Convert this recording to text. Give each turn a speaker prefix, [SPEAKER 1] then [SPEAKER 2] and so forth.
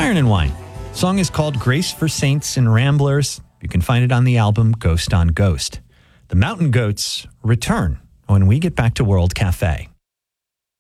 [SPEAKER 1] Iron and Wine. The song is called Grace for Saints and Ramblers. You can find it on the album Ghost on Ghost. The Mountain Goats return when we get back to World Cafe.